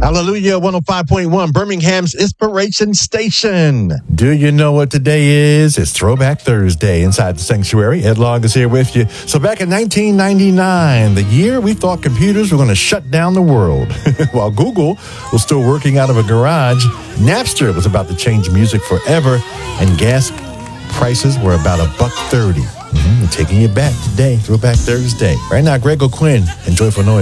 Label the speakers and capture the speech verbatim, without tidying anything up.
Speaker 1: Hallelujah, one oh five point one, Birmingham's Inspiration Station. Do you know what today is? It's Throwback Thursday inside the sanctuary. Ed Long is here with you. So back in nineteen ninety-nine, the year we thought computers were going to shut down the world. While Google was still working out of a garage, Napster was about to change music forever, and gas prices were about a buck thirty. Mm-hmm. Taking you back today, Throwback Thursday. Right now, Greg O'Quinn and Joyful Noise.